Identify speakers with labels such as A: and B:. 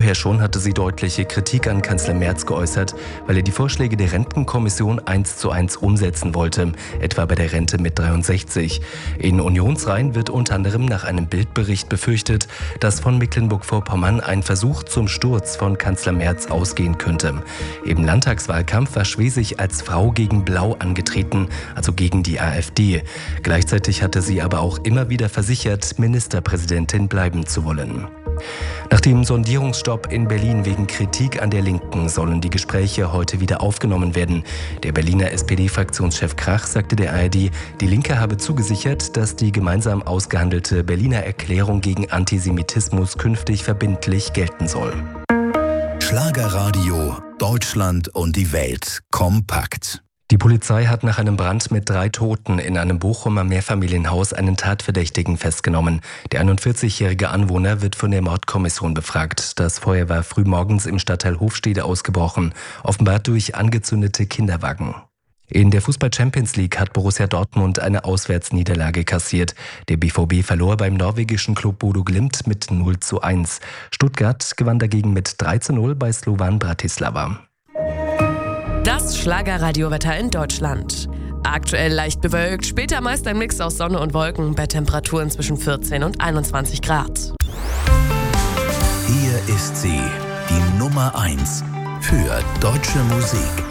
A: Vorher schon hatte sie deutliche Kritik an Kanzler Merz geäußert, weil er die Vorschläge der Rentenkommission 1:1 umsetzen wollte, etwa bei der Rente mit 63. In Unionsreihen wird unter anderem nach einem Bildbericht befürchtet, dass von Mecklenburg-Vorpommern ein Versuch zum Sturz von Kanzler Merz ausgehen könnte. Im Landtagswahlkampf war Schwesig als Frau gegen Blau angetreten, also gegen die AfD. Gleichzeitig hatte sie aber auch immer wieder versichert, Ministerpräsidentin bleiben zu wollen. Nach dem Sondierungsstopp in Berlin wegen Kritik an der Linken sollen die Gespräche heute wieder aufgenommen werden. Der Berliner SPD-Fraktionschef Krach sagte der ARD, die Linke habe zugesichert, dass die gemeinsam ausgehandelte Berliner Erklärung gegen Antisemitismus künftig verbindlich gelten soll.
B: Schlagerradio, Deutschland und die Welt kompakt.
A: Die Polizei hat nach einem Brand mit 3 Toten in einem Bochumer Mehrfamilienhaus einen Tatverdächtigen festgenommen. Der 41-jährige Anwohner wird von der Mordkommission befragt. Das Feuer war frühmorgens im Stadtteil Hofstede ausgebrochen, offenbar durch angezündete Kinderwagen. In der Fußball-Champions League hat Borussia Dortmund eine Auswärtsniederlage kassiert. Der BVB verlor beim norwegischen Klub Bodo Glimt mit 0:1. Stuttgart gewann dagegen mit 3:0 bei Slovan Bratislava.
C: Das Schlagerradiowetter in Deutschland. Aktuell leicht bewölkt, später meist ein Mix aus Sonne und Wolken bei Temperaturen zwischen 14 und 21 Grad.
B: Hier ist sie, die Nummer 1 für deutsche Musik.